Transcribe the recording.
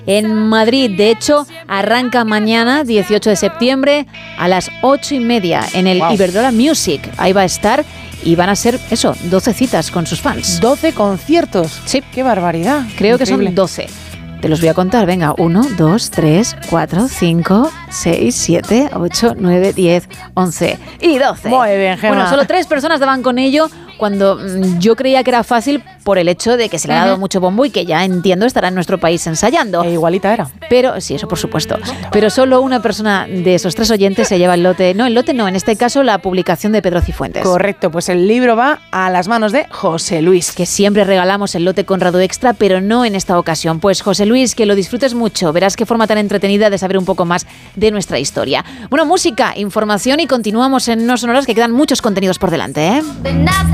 en Madrid. De hecho, arranca mañana, 18 de septiembre, a las 8:30 en el Iberdrola Music. Ahí va a estar y van a ser, 12 citas con sus fans. 12 conciertos. Sí. ¡Qué barbaridad! Creo que Increíble. son 12. Te los voy a contar, venga, 1, 2, 3, 4, 5, 6, 7, 8, 9, 10, 11 y 12. Muy bien, Gemma. Bueno, solo 3 personas daban con ello cuando yo creía que era fácil por el hecho de que se le ha dado mucho bombo y que ya entiendo estará en nuestro país ensayando. Igualita era. Pero, sí, eso por supuesto. Pero solo una persona de esos 3 oyentes se lleva el lote. No, en este caso la publicación de Pedro Cifuentes. Correcto, pues el libro va a las manos de José Luis. Que siempre regalamos el lote Conrado Extra, pero no en esta ocasión. Pues José Luis, que lo disfrutes mucho. Verás qué forma tan entretenida de saber un poco más de nuestra historia. Bueno, música, información y continuamos en No Sonoras, que quedan muchos contenidos por delante, ¿eh?